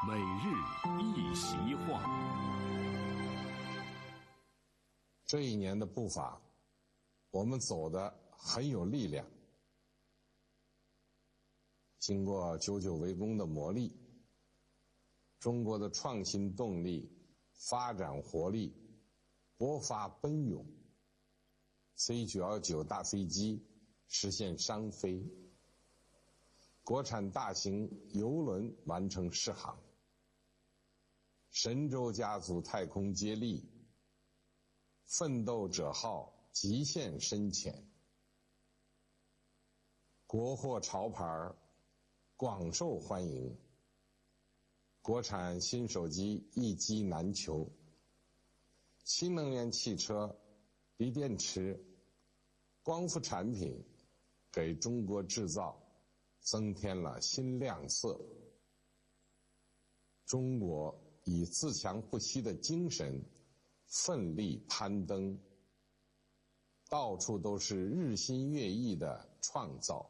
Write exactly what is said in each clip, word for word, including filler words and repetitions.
每日一席话。 这一年的步伐，我们走得很有力量。经过九九围攻的磨砺，中国的创新动力、发展活力勃发奔涌。C 九一九大飞机实现商飞，国产大型邮轮完成试航，神舟家族太空接力，奋斗者号极限深潜，国货潮牌广受欢迎，国产新手机一机难求，新能源汽车、锂电池、光伏产品给中国制造增添了新亮色。中国以自强不息的精神奋力攀登，到处都是日新月异的创造。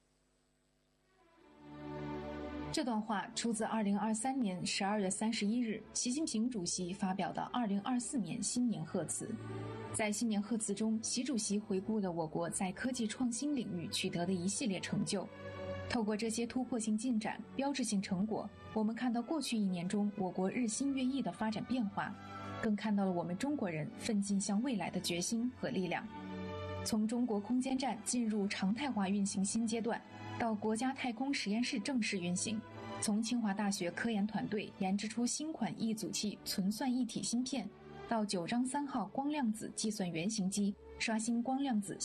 这段话出自二零二三年十二月三十一日习近平主席发表的二零二四年新年贺词。在新年贺词中，习主席回顾了我国在科技创新领域取得的一系列成就。透过这些突破性进展、标志性成果，我们看到过去一年中我国日新月异的发展变化，更看到了我们中国人奋进向未来的决心和力量。从中国空间站进入常态化运行新阶段，到国家太空实验室正式运行，从清华大学科研团队研制出新款一组器存算一体芯片，到九章三号光量子计算原型机刷新光量子